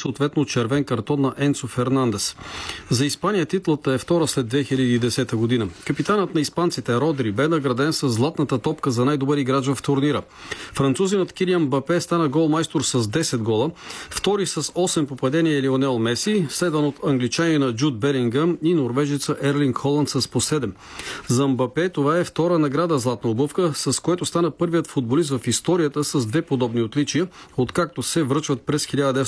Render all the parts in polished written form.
съответно червен картон на Енцо Фернандес. За Испания титлата е втора след 2010 година. Капитанът на испанците Родри бе награден с златната топка за най-добър играч в турнира. Французинът Килиан Мбапе стана голмайстор с 10 гола, втори с 8 попадения Лионел Меси, следван от англичанина Джуд Белингъм и норвежеца Ерлинг Холанд с по 7. За Мбапе това е втора награда златна обувка, с което стана първият футболист в историята с две подобни отличия, откакто се връчват през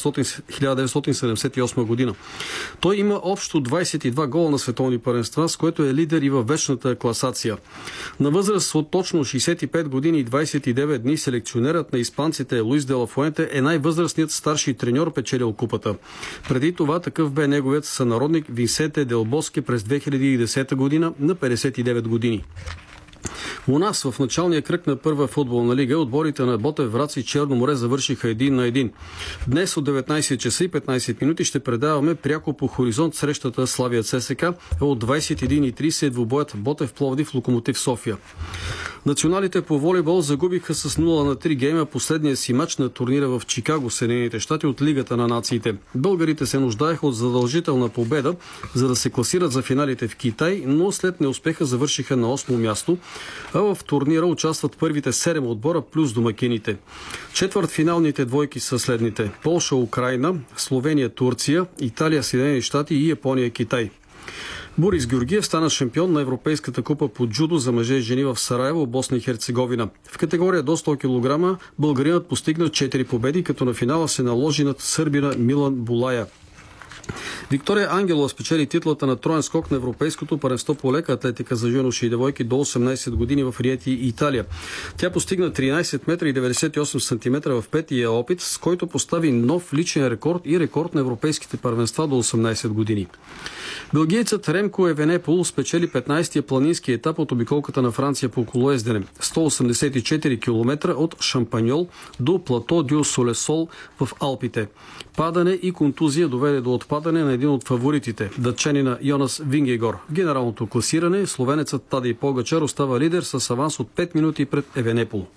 1978 година. Той има общо 22 гола на световни първенства, с което е лидер и във вечната класация. На възраст от точно 65 години и 29 дни селекционерът на испанците Луис де ла Фуенте е най-възрастният старши треньор, печелил купата. Преди това такъв бе неговият сънародник Винсенте Дел Боске през 2010 година на 59 години. У нас в началния кръг на първа футболна лига отборите на Ботев, Враца и Черно море завършиха 1-1. Днес от 19 часа и 15 минути ще предаваме пряко по хоризонт срещата Славия ЦСК, а от 21:30 двубоят Ботев Пловдив Локомотив София. Националите по волейбол загубиха с 0-3 гейма последния си мач на турнира в Чикаго, Съединените щати от Лигата на нациите. Българите се нуждаеха от задължителна победа, за да се класират за финалите в Китай, но след неуспеха завършиха на 8-о място, а в турнира участват първите 7 отбора плюс домакините. Четвъртфиналните двойки са следните: Полша, Украина, Словения, Турция, Италия, Съединени щати и Япония, Китай. Борис Георгиев стана шампион на Европейската купа по джудо за мъже и жени в Сараево, Босна и Херцеговина. В категория до 100 кг българинът постигна 4 победи, като на финала се наложи над сърбина Милан Булая. Виктория Ангелова спечели титлата на троен скок на Европейското първенство по лека атлетика за юноши и девойки до 18 години в Риети, Италия. Тя постигна 13 метра и 98 см в петия опит, с който постави нов личен рекорд и рекорд на европейските първенства до 18 години. Белгиецът Ремко Евенепол спечели 15-я планински етап от обиколката на Франция по колоездене. 184 км от Шампаньол до плато Дю Солесол в Алпите. Падане и контузия доведе до отпадане на един от фаворитите, датчанина Йонас Вингегор. В генералното класиране словенецът Тадей Погачар остава лидер с аванс от 5 минути пред Евенепол.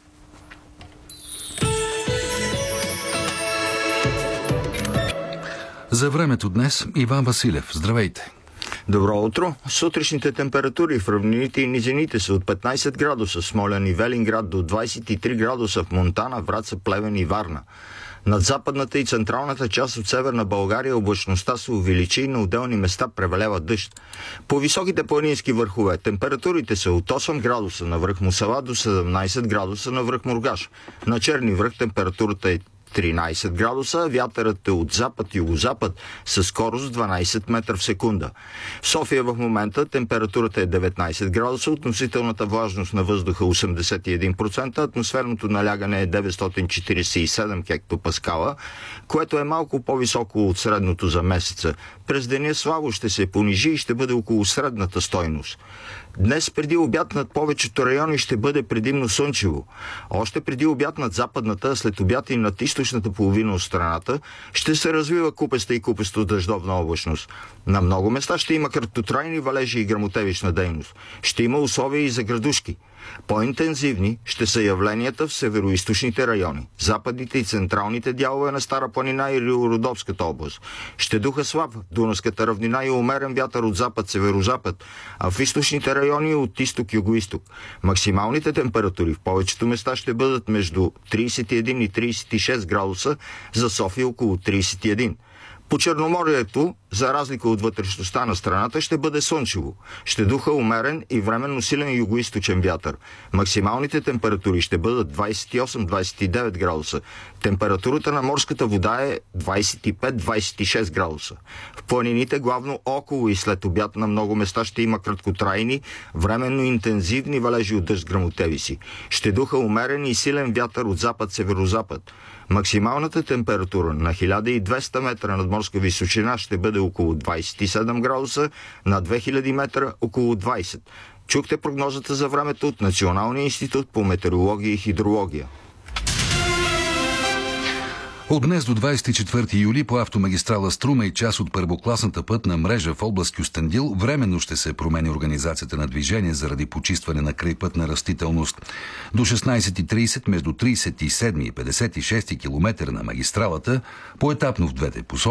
За времето днес Иван Василев. Здравейте! Добро утро! Сутрешните температури в равнините и низините са от 15 градуса в Смолян и Велинград до 23 градуса в Монтана, Враца, Плевен и Варна. Над западната и централната част от северна България облачността се увеличи и на отделни места превалява дъжд. По високите планински върхове температурите са от 8 градуса на връх Мусала до 17 градуса на връх Мургаш. На Черни връх температурата е 13 градуса, вятърът е от запад-югозапад със скорост 12 метра в секунда. В София в момента температурата е 19 градуса, относителната влажност на въздуха 81%, атмосферното налягане е 947 хектопаскала, което е малко по-високо от средното за месеца. През деня слабо ще се понижи и ще бъде около средната стойност. Днес преди обяд над повечето райони ще бъде предимно слънчево. Още преди обяд над западната, след обяд и над източната половина от страната ще се развива купеста и купесто дъждовна облачност. На много места ще има краткотрайни валежи и гръмотевична дейност. Ще има условия и за градушки. По-интензивни ще са явленията в североизточните райони, западните и централните дялове на Стара планина и Рило-Родопската област. Ще духа слаб Дунавската равнина и умерен вятър от запад-северозапад, а в източните райони от изток-югоизток. Максималните температури в повечето места ще бъдат между 31 и 36 градуса, за София около 31. По Черноморието, за разлика от вътрешността на страната, ще бъде слънчево. Ще духа умерен и временно силен югоизточен вятър. Максималните температури ще бъдат 28-29 градуса. Температурата на морската вода е 25-26 градуса. В планините, главно около и след обяд, на много места ще има краткотрайни, временно интензивни валежи от дъжд гръмотевици. Ще духа умерен и силен вятър от запад-северозапад. Максималната температура на 1200 метра надморска височина ще бъде около 27 градуса, на 2000 метра около 20. Чухте прогнозата за времето от Националния институт по метеорология и хидрология. От днес до 24 юли по автомагистрала Струма и част от първокласната пътна мрежа в област Кюстендил временно ще се промени организацията на движение заради почистване на крайпътна растителност. До 16:30 между 37 и 56 км на магистралата, поетапно в двете посоки,